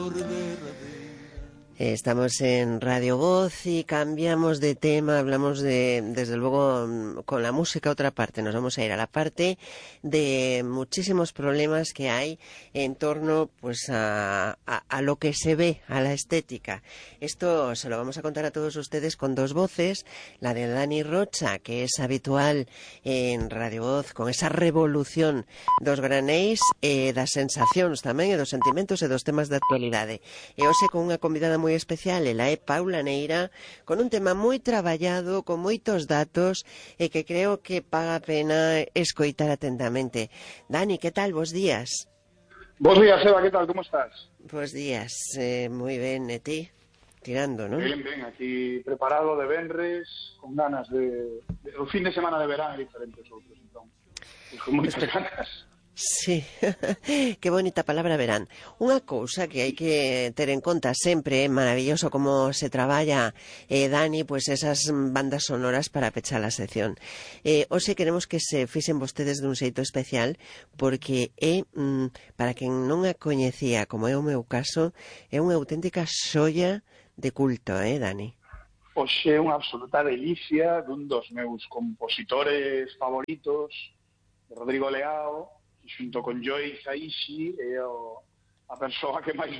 Estamos en Radio Voz y cambiamos de tema, hablamos desde luego, con la música otra parte. Nos vamos a ir a la parte de muchísimos problemas que hay en torno pues a lo que se ve, a la estética. Esto se lo vamos a contar a todos ustedes con dos voces, la de Dani Rocha, que es habitual en Radio Voz, con esa revolución dos granéis, das sensacións tamén e dos sentimentos e dos temas de actualidade. E hoxe con unha convidada moi especial, ela é Paula Neira, con un tema moi traballado, con moitos datos e que creo que paga a pena escoitar atentamente. Dani, que tal? Bos días. Bos días, Eva, que tal? Como estás? Bos días, moi ben, e ti? Tirando, non? Ben, aquí preparado de venres, con ganas de o fin de semana de verán e diferentes outros, entón. Con moitas ganas. Sí, que bonita palabra verán. Unha cousa que hai que ter en conta sempre, é maravilloso como se traballa, Dani, pois esas bandas sonoras para pechar a sección. Hoxe queremos que se fixen vostedes dun xeito especial, porque é, para quen non a coñecía, como é o meu caso, é unha auténtica xoia de culto, Dani? Hoxe é unha absoluta delicia dun dos meus compositores favoritos, de Rodrigo Leao, xunto con Joey Hisaishi, é a persoa que máis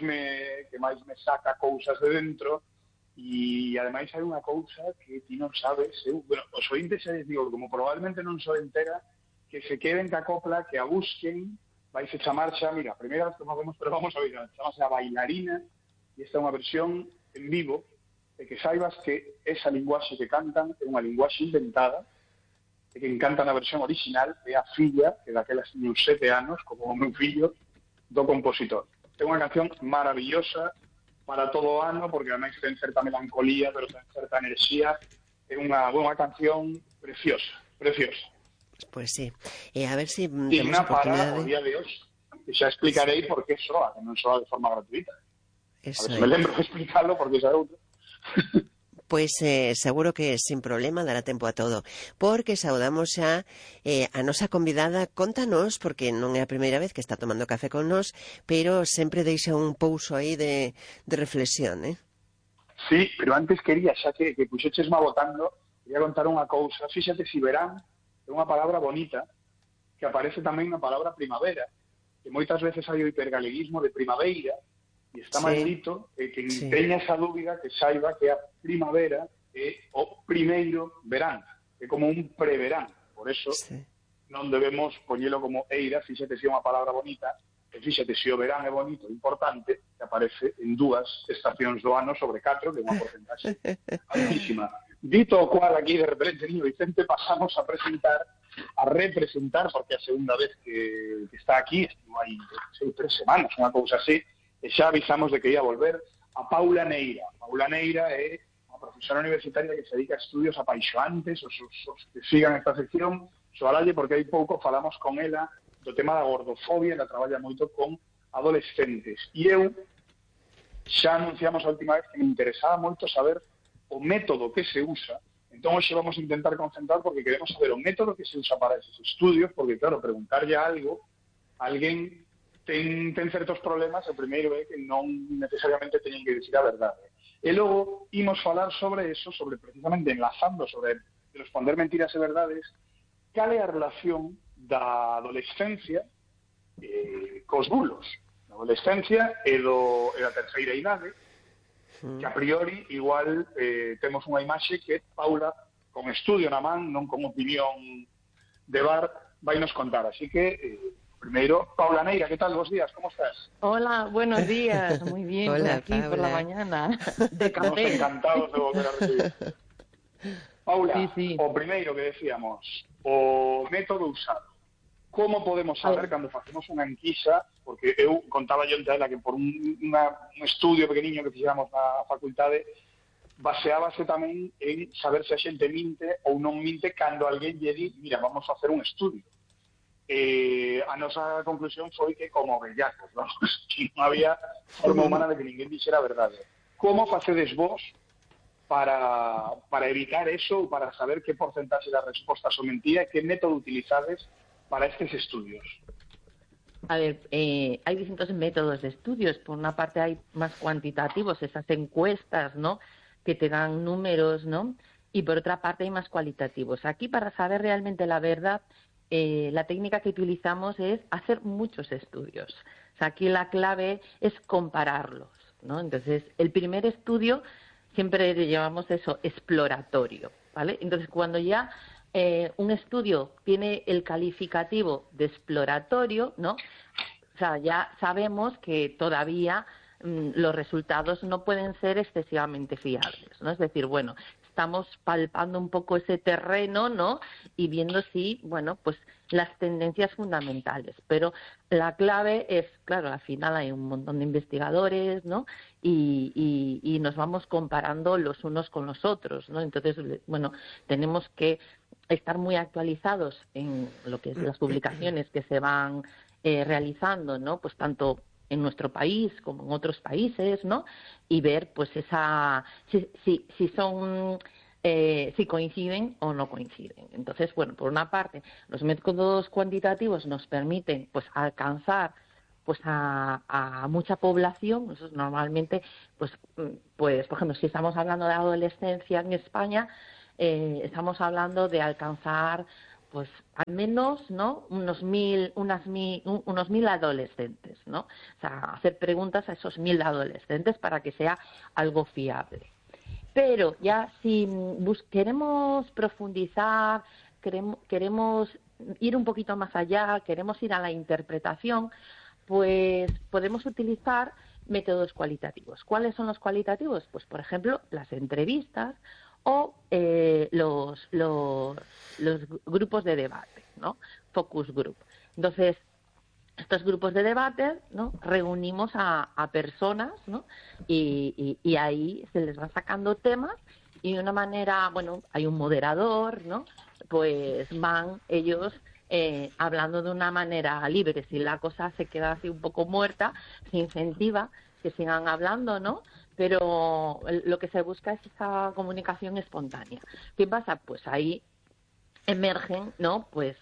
me saca cousas de dentro, e ademais hai unha cousa que ti non sabes, os ointes xa les digo, como probablemente non so entera, que se queden ca copla, que a busquen, vais a chamar xa, mira, a primeira vez que facemos, pero vamos a ver, chamase a Bailarina, e esta é unha versión en vivo, e que saibas que esa linguaxe que cantan é unha linguaxe inventada, e que encanta na versión original, é a filla, que daquelas tiña uns 7 anos, como o meu fillo, do compositor. É unha canción maravillosa para todo o ano, porque ademais ten certa melancolía, pero ten certa enerxía. É unha canción preciosa, preciosa. Pois sí. E a ver se digna para o día de hoxe. E xa explicarei por que soa, que non soa de forma gratuita. Eso a ver se me lembro de explicarlo, porque xa é outro. Pois seguro que sin problema dará tempo a todo, porque saudamos xa a nosa convidada. Contanos, porque non é a primeira vez que está tomando café con nós, pero sempre deixa un pouso aí de reflexión, Sí, pero antes quería, xa que puxechesma botando, quería contar unha cousa. Fíxate, si verán é unha palabra bonita, que aparece tamén na palabra primavera, que moitas veces hai o hipergaleguismo de primaveira, e está maldito, que teña esa dúbida, que saiba que a primavera é o primeiro verán, é como un preverán. Por eso non debemos poñelo como eira, fíxate se é unha palabra bonita, e fíxate se o verán é bonito, importante, que aparece en 2 estacións do ano sobre 4, que é unha porcentaxe altísima. Dito o cual, aquí de repente, niño Vicente, pasamos a representar, porque a segunda vez que está aquí, estivo aí 3 semanas, unha cousa así, e xa avisamos de que ia volver, a Paula Neira. Paula Neira é unha profesora universitaria que se dedica a estudios apaixoantes, os que sigan esta sección, soalalle porque hai pouco falamos con ela do tema da gordofobia, que traballa moito con adolescentes. E eu xa anunciamos a última vez que me interesaba moito saber o método que se usa. Entón, hoxe vamos a intentar concentrar porque queremos saber o método que se usa para esos estudios, porque, claro, preguntarlle algo a alguén ten certos problemas. O primeiro é que non necesariamente teñen que dicir a verdade. E logo imos falar sobre eso, sobre precisamente enlazando sobre responder mentiras e verdades, cal é a relación da adolescencia cos bulos. Da adolescencia e da terceira idade, que a priori igual temos unha imaxe que Paula, con estudio na man, non con opinión de bar, vai nos contar. Así que... Primero, Paula Neira, ¿qué tal? Bos días, ¿cómo estás? Hola, buenos días, muy bien. Hola, por aquí, Paula. por la mañana, de café. Estamos encantados de volver a recibir. Paula, sí. O primeiro que decíamos, o método usado. Como podemos saber cando facemos unha enquisa, porque eu contaba yo ante ela que por un estudio pequeniño que fixamos na facultade, baseábase tamén en saber se a xente minte ou non minte cando alguén lle di, mira, vamos a hacer un estudio. A nosa conclusión foi que como bellacos, vamos, que non había forma humana de que ninguén dixera a verdade. Como facedes vos para evitar eso, para saber que porcentaxe das respostas son mentira e que método utilizades para estes estudios? A ver, hay distintos métodos de estudios. Por una parte hay más cuantitativos, esas encuestas, ¿no?, que te dan números, ¿no? Y por otra parte hay más cualitativos. Aquí, para saber realmente la verdad, la técnica que utilizamos es hacer muchos estudios. O sea, aquí la clave es compararlos, ¿no? Entonces, el primer estudio siempre le llamamos eso, exploratorio, ¿vale? Entonces, cuando ya un estudio tiene el calificativo de exploratorio, ¿no?, o sea, ya sabemos que todavía los resultados no pueden ser excesivamente fiables, ¿no? Es decir, bueno, estamos palpando un poco ese terreno, ¿no?, y viendo si, bueno, pues las tendencias fundamentales. Pero la clave es, claro, al final hay un montón de investigadores, ¿no?, y nos vamos comparando los unos con los otros, ¿no? Entonces, bueno, tenemos que estar muy actualizados en lo que es las publicaciones que se van realizando, ¿no?, pues tanto en nuestro país como en otros países, ¿no?, y ver pues si son si coinciden o no coinciden. Entonces, bueno, por una parte, los métodos cuantitativos nos permiten pues alcanzar pues a mucha población. Nosotros normalmente pues por ejemplo, si estamos hablando de adolescencia en España, estamos hablando de alcanzar pues al menos, ¿no?, unos 1.000 adolescentes, ¿no? O sea, hacer preguntas a esos 1.000 adolescentes para que sea algo fiable. Pero ya si queremos profundizar, queremos ir un poquito más allá, queremos ir a la interpretación, pues podemos utilizar métodos cualitativos. ¿Cuáles son los cualitativos? Pues, por ejemplo, las entrevistas o los grupos de debate, ¿no? Focus group. Entonces, estos grupos de debate, ¿no?, reunimos a personas, ¿no?, y ahí se les van sacando temas y de una manera, bueno, hay un moderador, ¿no?, pues van ellos hablando de una manera libre. Si la cosa se queda así un poco muerta, se incentiva que sigan hablando, ¿no?, pero lo que se busca es esa comunicación espontánea. ¿Qué pasa? Pues ahí emergen, ¿no?, pues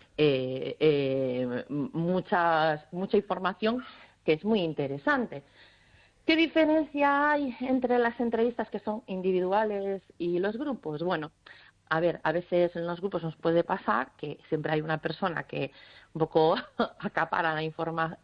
mucha información que es muy interesante. ¿Qué diferencia hay entre las entrevistas que son individuales y los grupos? Bueno, a ver, a veces en los grupos nos puede pasar que siempre hay una persona que un poco acapara la información,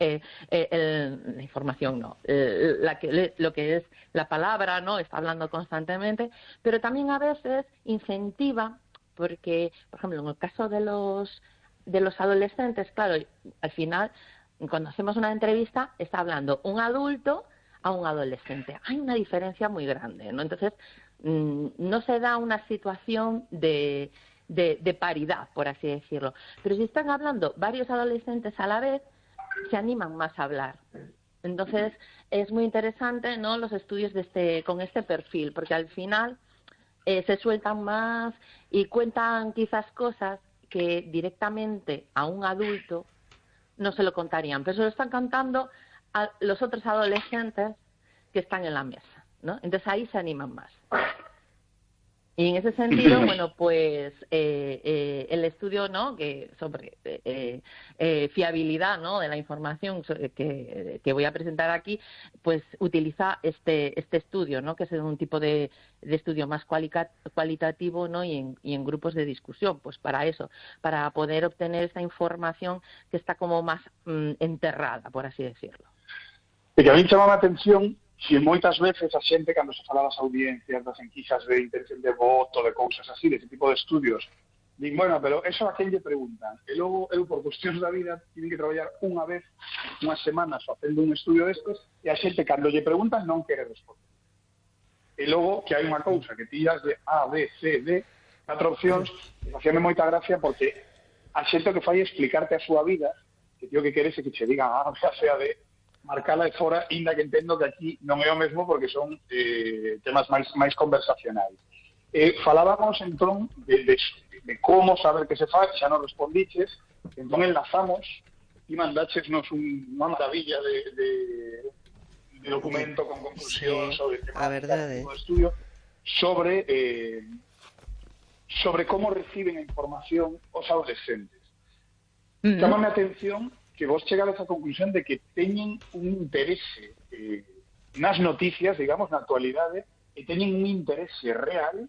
no, lo que es la palabra, ¿no? Está hablando constantemente, pero también a veces incentiva, porque, por ejemplo, en el caso de los adolescentes, claro, al final, cuando hacemos una entrevista, está hablando un adulto a un adolescente. Hay una diferencia muy grande, ¿no? Entonces, no se da una situación de paridad, por así decirlo. Pero si están hablando varios adolescentes a la vez, se animan más a hablar. Entonces, es muy interesante, ¿no?, los estudios con este perfil, porque al final se sueltan más y cuentan quizás cosas que directamente a un adulto no se lo contarían, pero se lo están contando a los otros adolescentes que están en la mesa, ¿no? Entonces ahí se animan más. Y en ese sentido, bueno, pues el estudio, ¿no?, que sobre fiabilidad, ¿no?, de la información que voy a presentar aquí, pues utiliza este estudio, ¿no?, que es un tipo de estudio más cualitativo, ¿no?, y en grupos de discusión, pues para eso, para poder obtener esta información que está como más enterrada, por así decirlo. E que a mí chamaba a atención si moitas veces a xente, cando se fala das audiencias, das enquisas de intención de voto, de cousas así, de ese tipo de estudios, din, bueno, pero eso a quen lle preguntan? E logo, eu, por cuestións da vida, tiven que traballar unha vez, unhas semanas, facendo un estudio destes, e a xente, cando lle preguntan, non quere responder. E logo, que hai unha cousa, que tiras de A, B, C, D, 4 opcións, e facíame moita gracia porque a xente que fai explicarte a súa vida, que tío que queres é que che digan A, B, C, A, D, marcala de fora, inda que entendo que aquí non é o mesmo porque son temas máis conversacionais. Falábamos, entón, de como saber que se faz, xa nos respondiches, entón enlazamos e mandáchesnos unha maravilla de documento con conclusión sobre temática, estudio, sobre como reciben a información os adolescentes. Chámame a atención que vos chegades á conclusión de que teñen un interese nas noticias, digamos, na actualidade, e teñen un interese real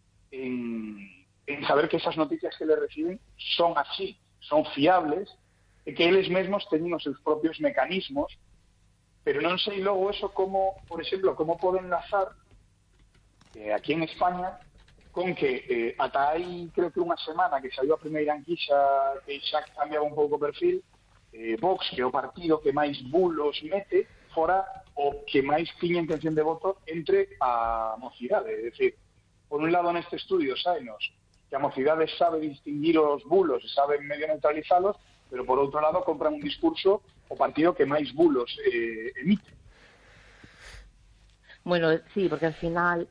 en saber que esas noticias que le reciben son así, son fiables, e que eles mesmos teñen os seus propios mecanismos, pero non sei logo eso como, por exemplo, como poden enlazar aquí en España con que ata hai, creo que unha semana que saiu a primeira enquisa que xa cambiaba un pouco o perfil, Vox, que é o partido que máis bulos mete, fora o que máis tiña intención de voto entre a mocidade. É dicir, por un lado neste estudio saenos que a mocidade sabe distinguir os bulos e sabe medio neutralizalos, pero por outro lado compran un discurso o partido que máis bulos emite. Bueno, sí, porque al final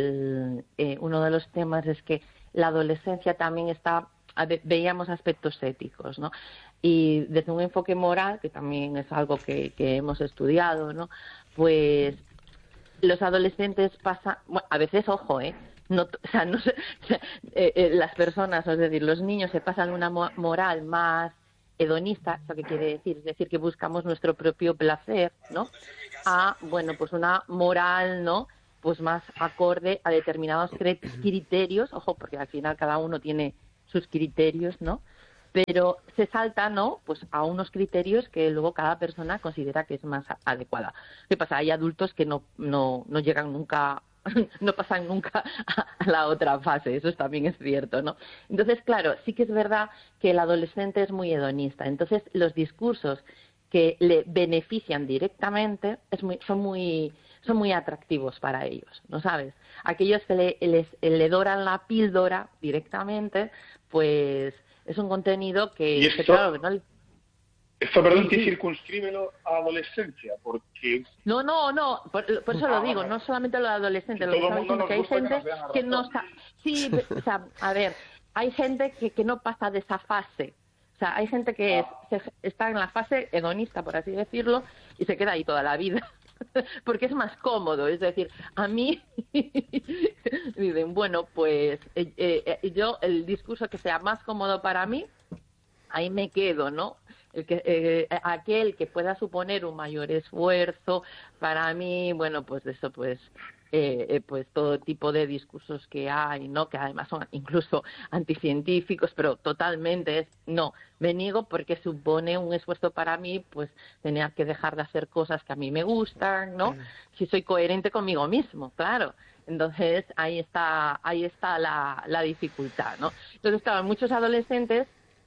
uno de los temas es que la adolescencia también está, veíamos aspectos éticos, ¿no? Y desde un enfoque moral, que también es algo que hemos estudiado, ¿no? Pues los adolescentes pasan, bueno, a veces, ojo, no, o sea, no sé, las personas, es decir, los niños se pasan una moral más hedonista, ¿eso qué quiere decir? Es decir, que buscamos nuestro propio placer, ¿no? A, bueno, pues una moral, ¿no? Pues más acorde a determinados criterios, ojo, porque al final cada uno tiene sus criterios, ¿no? Pero se salta, ¿no? Pues a unos criterios que luego cada persona considera que es más adecuada. ¿Qué pasa? Hay adultos que no llegan nunca, no pasan nunca a la otra fase, eso también es cierto, ¿no? Entonces, claro, sí que es verdad que el adolescente es muy hedonista. Entonces, los discursos que le benefician directamente son muy atractivos para ellos, ¿no sabes? Aquellos que le doran la píldora directamente, pues es un contenido que claro, ¿no? Esto, perdón, sí. Circunscríbelo a la adolescencia, porque... No, por eso lo digo, no solamente lo de adolescente, lo que estaba diciendo que hay gente que no está... Sí, o sea, a ver, hay gente que no pasa de esa fase. O sea, hay gente que está en la fase hedonista, por así decirlo, y se queda ahí toda la vida. Porque es más cómodo, es decir, a mí dicen, bueno, pues yo el discurso que sea más cómodo para mí, ahí me quedo, ¿no? Aquel que pueda suponer un mayor esfuerzo para mí, bueno, pues eso, pues todo tipo de discursos que hay, ¿no? Que además son incluso anticientíficos, pero totalmente no, me niego porque supone un esfuerzo para mí, pues tener que dejar de hacer cosas que a mí me gustan, ¿no? Si soy coherente conmigo mismo, claro. Entonces ahí está la dificultad, ¿no? Entonces, claro, muchos adolescentes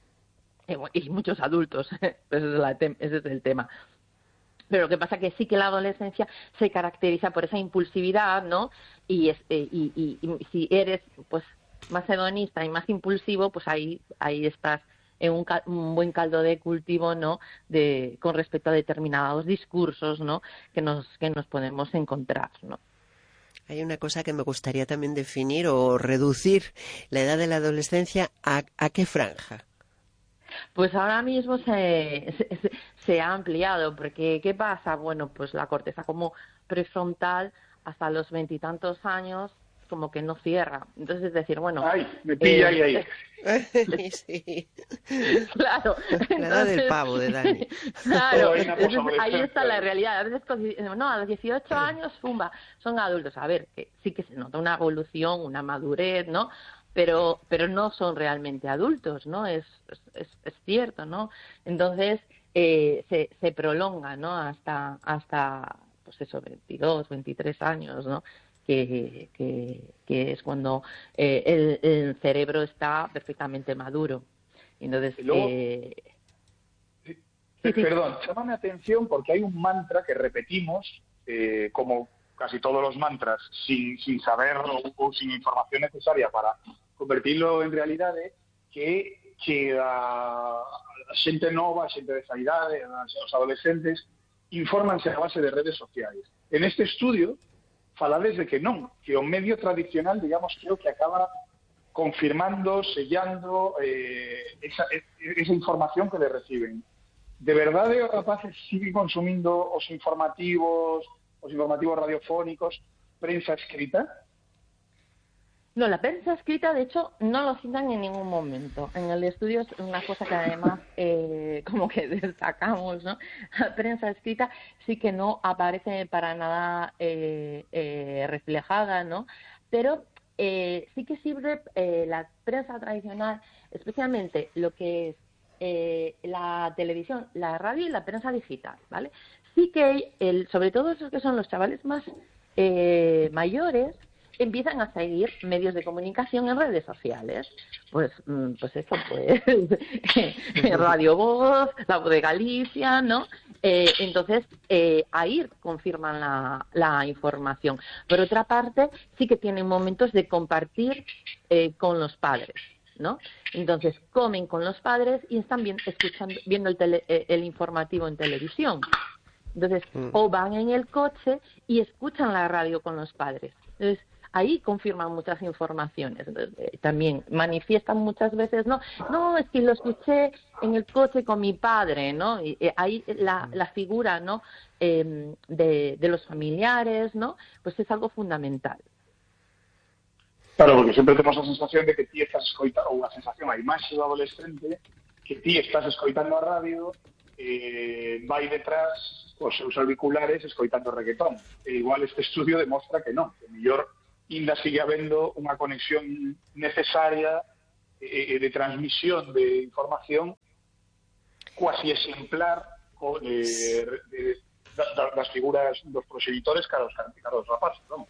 y muchos adultos, ese es el tema. Pero lo que pasa es que sí que la adolescencia se caracteriza por esa impulsividad, ¿no? Y si eres pues más hedonista y más impulsivo, pues ahí estás en un buen caldo de cultivo, ¿no? Con respecto a determinados discursos, ¿no? Que nos podemos encontrar, ¿no? Hay una cosa que me gustaría también definir o reducir la edad de la adolescencia a qué franja. Pues ahora mismo se ha ampliado, porque ¿qué pasa? Bueno, pues la corteza como prefrontal hasta los 20 y tantos años como que no cierra. Entonces es decir, bueno... ¡Ay, me pilla ahí! Sí. Claro. La edad del pavo de Dani. Claro, entonces, ahí está la realidad. A veces, no, a los 18 años, ¡fumba! Son adultos. A ver, que sí que se nota una evolución, una madurez, ¿no? Pero no son realmente adultos, ¿no? Es cierto, ¿no? Entonces se prolonga, ¿no? Hasta pues eso, 22, 23 años, ¿no? Que es cuando el cerebro está perfectamente maduro. Entonces, luego, perdón, llámame atención porque hay un mantra que repetimos, como casi todos los mantras, sin saber o sin información necesaria para convertirlo en realidade, que a xente nova, a xente desa idade, os adolescentes, infórmanse a base de redes sociais. En este estudio, falades de que non, que o medio tradicional, digamos, creo que acaba confirmando, sellando esa información que le reciben. De verdade os rapaces siguen consumindo os informativos radiofónicos, prensa escrita? No, la prensa escrita, de hecho, no lo citan en ningún momento. En el estudio es una cosa que además como que destacamos, ¿no? La prensa escrita sí que no aparece para nada reflejada, ¿no? Pero sí que sirve la prensa tradicional, especialmente lo que es la televisión, la radio y la prensa digital, ¿vale? Sí que hay, sobre todo esos que son los chavales más mayores, empiezan a seguir medios de comunicación en redes sociales. Pues eso, pues Radio Voz, La Voz de Galicia, ¿no? Entonces, ahí confirman la información. Por otra parte, sí que tienen momentos de compartir con los padres, ¿no? Entonces, comen con los padres y están viendo el informativo en televisión. Entonces, o van en el coche y escuchan la radio con los padres. Entonces, ahí confirman muchas informaciones. Entonces, también manifiestan muchas veces, no, es que lo escuché en el coche con mi padre, ¿no? Y ahí la figura, ¿no? De los familiares, ¿no? Pues es algo fundamental. Claro, porque sempre temos a sensación de que ti estás escoitando, ou a sensación, a imaxe do adolescente, que ti estás escoitando a radio, vai detrás os seus auriculares escoitando reggaetón. E igual este estudio demostra que non, que mellor ainda sigue habendo unha conexión necesaria de transmisión de información cuasi exemplar das figuras dos proxenitores cara aos rapaces, non?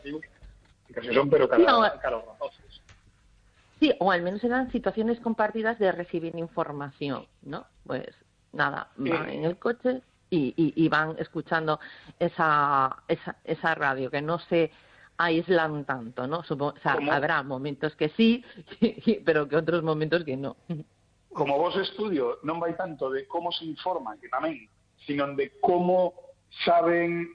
Que se son, pero cara aos rapaces. Sí, o al menos eran situaciones compartidas de recibir información, ¿no? Pues nada, van en el coche y van escuchando esa radio, que no se aíslan tanto, ¿no? Habrá momentos que sí, pero que otros momentos que no. Como vos estudio non vai tanto de como se informan, que tamén, sino de como saben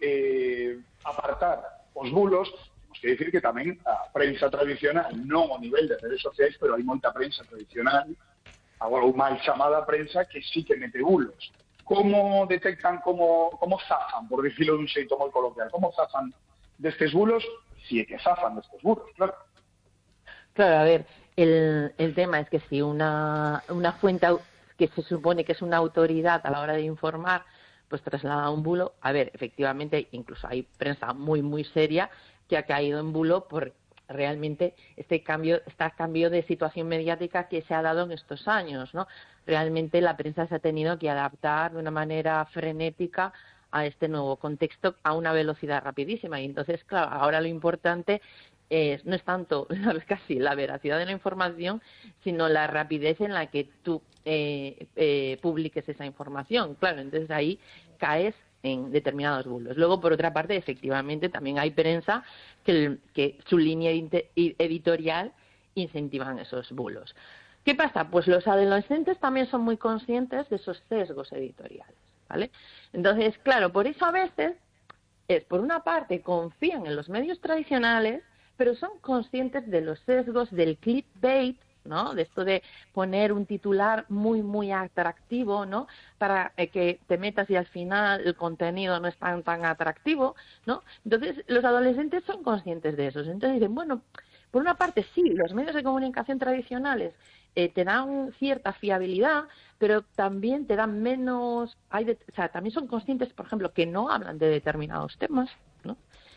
apartar os bulos. Temos que dicir que tamén a prensa tradicional, non ao nivel de redes sociais, pero hai moita prensa tradicional, agora ou mal chamada prensa, que sí que mete bulos. Como detectan, como zafan, por dicirlo dun xeito moi coloquial, como zafan destes bulos, si é que zafan destes bulos, claro. Claro, a ver, el tema es que si una fuente que se supone que es una autoridad a la hora de informar, pues traslada un bulo, a ver, efectivamente, incluso hay prensa muy, muy seria que ha caído en bulo por realmente este cambio de situación mediática que se ha dado en estos años, ¿no? Realmente la prensa se ha tenido que adaptar de una manera frenética a este nuevo contexto a una velocidad rapidísima. Y entonces, claro, ahora lo importante no es tanto casi la veracidad de la información, sino la rapidez en la que tú publiques esa información. Claro, entonces ahí caes en determinados bulos. Luego, por otra parte, efectivamente, también hay prensa que su línea editorial incentivan esos bulos. ¿Qué pasa? Pues los adolescentes también son muy conscientes de esos sesgos editoriales, ¿vale? Entonces, claro, por eso a veces por una parte, confían en los medios tradicionales, pero son conscientes de los sesgos del clickbait, ¿no? De esto de poner un titular muy, muy atractivo, ¿no? Para que te metas y al final el contenido no es tan atractivo, ¿no? Entonces, los adolescentes son conscientes de eso. Entonces dicen, bueno, por una parte sí, los medios de comunicación tradicionales te dan cierta fiabilidad, pero también te dan menos... también son conscientes, por ejemplo, que no hablan de determinados temas, ¿no?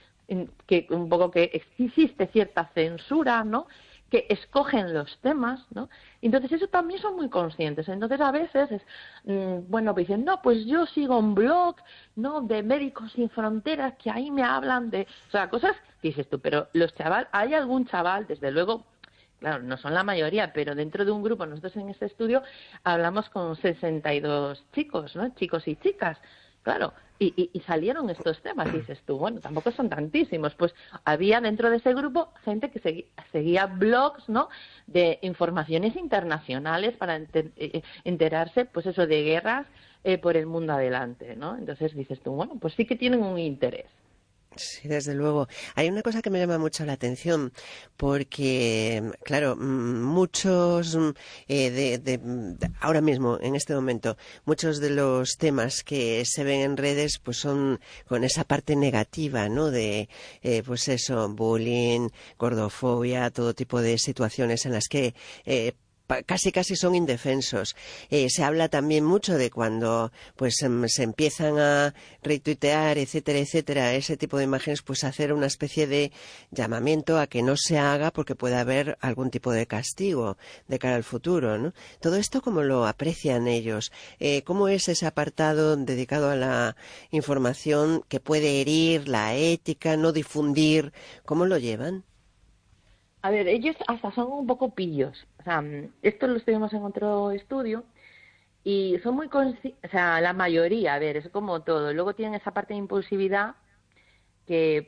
Que un poco que existe cierta censura, ¿no? Que escogen los temas, ¿no? Entonces eso también son muy conscientes. Entonces a veces pues dicen, no, pues yo sigo un blog, ¿no? De Médicos Sin Fronteras, que ahí me hablan de, cosas que dices tú, pero hay algún chaval, desde luego, claro, no son la mayoría, pero dentro de un grupo, nosotros en este estudio hablamos con 62 chicos, ¿no? Chicos y chicas. Claro, y salieron estos temas, y dices tú, bueno, tampoco son tantísimos. Pues había dentro de ese grupo gente que seguía blogs, ¿no? De informaciones internacionales para enterarse, pues eso, de guerras por el mundo adelante, ¿no? Entonces dices tú, bueno, pues sí que tienen un interés. Sí, desde luego. Hay una cosa que me llama mucho la atención, porque, claro, muchos, ahora mismo, en este momento, muchos de los temas que se ven en redes, pues son con esa parte negativa, ¿no? De, pues eso, bullying, gordofobia, todo tipo de situaciones en las que casi son indefensos. Se habla también mucho de cuando pues se empiezan a retuitear, etcétera, etcétera, ese tipo de imágenes, pues hacer una especie de llamamiento a que no se haga porque puede haber algún tipo de castigo de cara al futuro, ¿no? Todo esto, ¿cómo lo aprecian ellos? ¿Cómo es ese apartado dedicado a la información que puede herir la ética, no difundir? ¿Cómo lo llevan? A ver, ellos hasta son un poco pillos. O sea, esto lo estuvimos en otro estudio y son muy o sea, la mayoría, a ver, es como todo. Luego tienen esa parte de impulsividad que,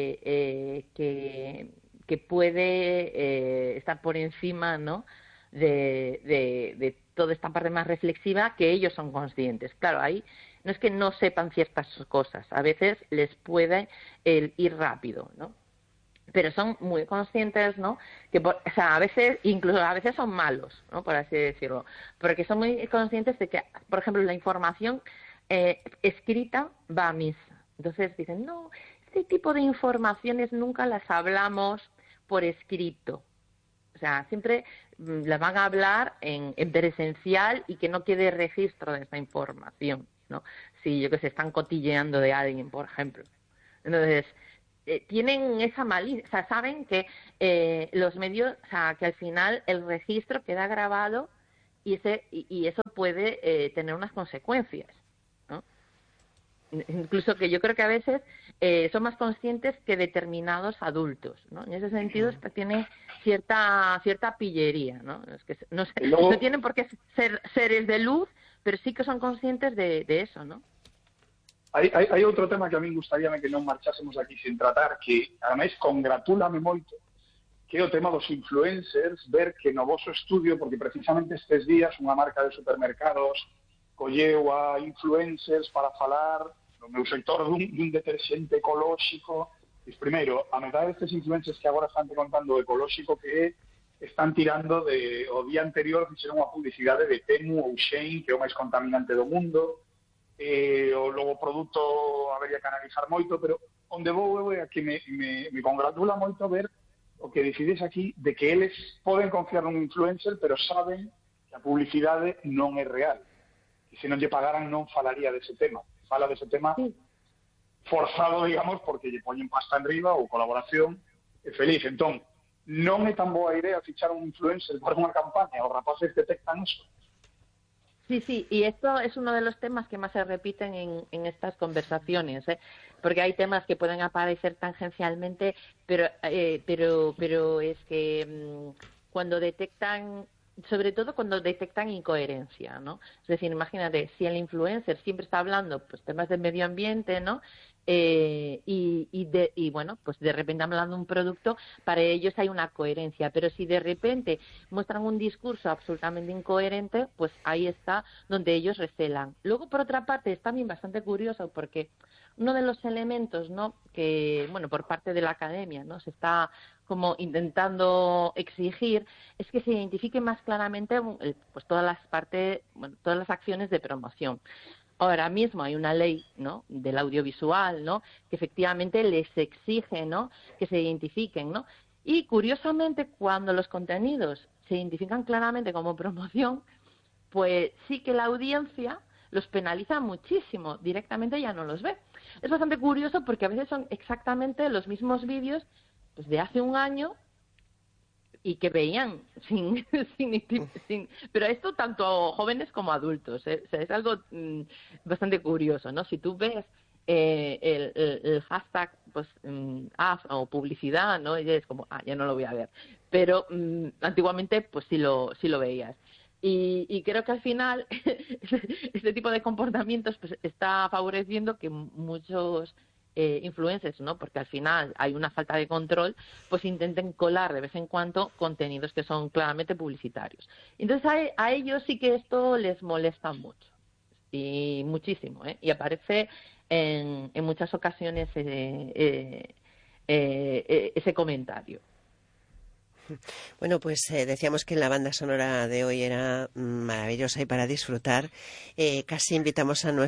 que puede estar por encima, ¿no? De toda esta parte más reflexiva que ellos son conscientes. Claro, ahí no es que no sepan ciertas cosas, a veces les puede ir rápido, ¿no? Pero son muy conscientes, ¿no? Que, o sea, a veces, incluso a veces son malos, ¿no? Por así decirlo, porque son muy conscientes de que, por ejemplo, la información escrita va a misa. Entonces dicen, no, este tipo de informaciones nunca las hablamos por escrito. O sea, siempre las van a hablar en presencial y que no quede registro de esta información, ¿no? Si, yo que sé, están cotilleando de alguien, por ejemplo. Entonces, tienen esa malicia, o sea, saben que los medios, o sea, que al final el registro queda grabado y eso puede tener unas consecuencias, ¿no? Incluso que yo creo que a veces son más conscientes que determinados adultos, ¿no? En ese sentido es que tienen cierta pillería, ¿no? Es que Luego, no tienen por qué ser seres de luz, pero sí que son conscientes de eso, ¿no? hai outro tema que a min gustaría que non marchásemos aquí sin tratar, que ademais congratúlame moito, que é o tema dos influencers, ver que no voso estudio, porque precisamente estes días unha marca de supermercados colleu a influencers para falar no meu sector dun deterxente ecolóxico. E primeiro, a metade destes influencers que agora están contando o ecolóxico que é, están tirando de o día anterior fixeron unha publicidade de Temu ou Shein, que é o máis contaminante do mundo. O logo produto habería que analizar moito, pero onde vou eu é que me congratula moito ver o que decides aquí de que eles poden confiar nun influencer, pero saben que a publicidade non é real. E se non lle pagaran non falaría dese tema. Fala dese tema forzado, digamos, porque lle poñen pasta en riba ou colaboración e feliz. Entón, non é tan boa idea fichar un influencer para unha campaña, os rapaces detectan eso. Sí, sí, y esto es uno de los temas que más se repiten en estas conversaciones, ¿eh? Porque hay temas que pueden aparecer tangencialmente, pero es que cuando detectan, sobre todo cuando detectan incoherencia, ¿no? Es decir, imagínate, si el influencer siempre está hablando pues temas del medio ambiente, ¿no? Y bueno, pues de repente hablando de un producto, para ellos hay una coherencia, pero si de repente muestran un discurso absolutamente incoherente, pues ahí está donde ellos recelan. Luego, por otra parte, es también bastante curioso porque uno de los elementos, ¿no? Que, bueno, por parte de la academia, ¿no? Se está como intentando exigir es que se identifique más claramente pues todas las partes, bueno, todas las acciones de promoción. Ahora mismo hay una ley, ¿no?, del audiovisual, ¿no?, que efectivamente les exige, ¿no?, que se identifiquen, ¿no? Y curiosamente, cuando los contenidos se identifican claramente como promoción, pues sí que la audiencia los penaliza muchísimo, directamente ya no los ve. Es bastante curioso porque a veces son exactamente los mismos vídeos pues, de hace un año y que veían pero esto tanto jóvenes como adultos, ¿eh? O sea, es algo bastante curioso, ¿no? Si tú ves el hashtag pues ads o publicidad, ¿no? Y es como, ya no lo voy a ver, pero antiguamente pues sí lo veías. Y creo que al final este tipo de comportamientos pues está favoreciendo que muchos influencers, ¿no? Porque al final hay una falta de control, pues intenten colar de vez en cuando contenidos que son claramente publicitarios. Entonces a ellos sí que esto les molesta mucho y muchísimo, ¿eh? Y aparece en muchas ocasiones ese comentario. Bueno, pues decíamos que la banda sonora de hoy era maravillosa y para disfrutar. Casi invitamos a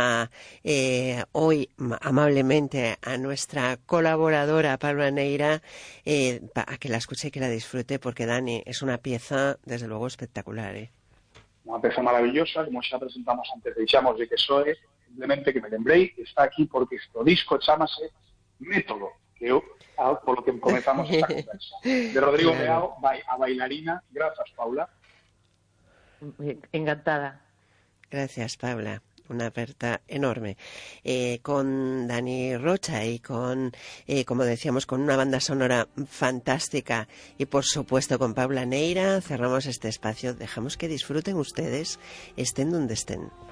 hoy amablemente a nuestra colaboradora Paula Neira a que la escuche y que la disfrute, porque Dani, es una pieza desde luego espectacular. Unha peza maravillosa, como xa presentamos antes, deixamos de que soe, simplemente que me lembrei que está aquí porque o disco chamase Método, que eu, polo que comezamos esta conversa. De Rodrigo Meao, a bailarina. Grazas, Paula. Encantada. Gracias, Paula. Una aperta enorme. Con Dani Rocha y con, como decíamos, con una banda sonora fantástica y, por supuesto, con Paula Neira, cerramos este espacio. Dejamos que disfruten ustedes, estén donde estén.